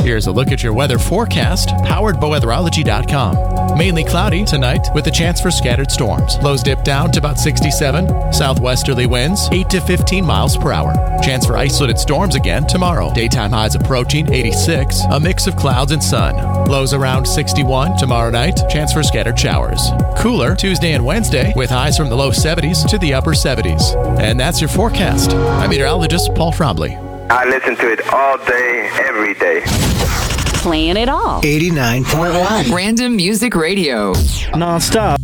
Here's a look at your weather forecast, powered by weatherology.com. Mainly cloudy tonight with a chance for scattered storms. Lows dip down to about 67. Southwesterly winds 8 to 15 miles per hour. Chance for isolated storms again tomorrow. Daytime highs approaching 86. A mix of clouds and sun. Lows around 61 tomorrow night. Chance for scattered showers. Cooler Tuesday and Wednesday with highs from the low 70s to the upper 70s. And that's your forecast. I'm meteorologist Paul Frombley. I listen to it all day, every day. Playing it all. 89.1. Random Music Radio. Non-stop.